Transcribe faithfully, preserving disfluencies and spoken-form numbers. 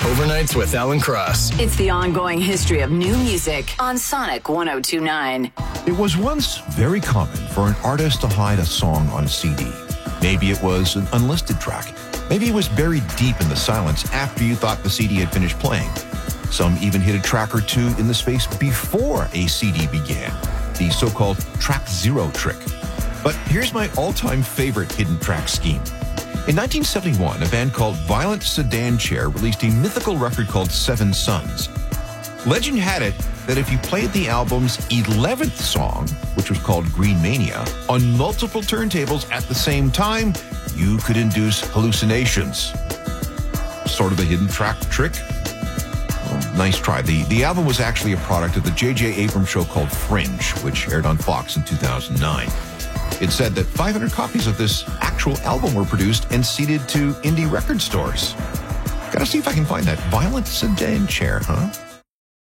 Overnights with Alan Cross. It's the ongoing history of new music on Sonic one oh two point nine. It was once very common for an artist to hide a song on C D. Maybe it was an unlisted track. Maybe it was buried deep in the silence after you thought the C D had finished playing. Some even hid a track or two in the space before a C D began, the so-called track zero trick. But here's my all-time favorite hidden track scheme. In nineteen seventy-one, a band called Violent Sedan Chair released a mythical record called Seven Suns. Legend had it that if you played the album's eleventh song, which was called Green Mania, on multiple turntables at the same time, you could induce hallucinations. Sort of a hidden track trick? Well, nice try. The, the album was actually a product of the J J Abrams show called Fringe, which aired on Fox in two thousand nine. It said that five hundred copies of this actual album were produced and seeded to indie record stores. Gotta see if I can find that Violent Sedan Chair, huh?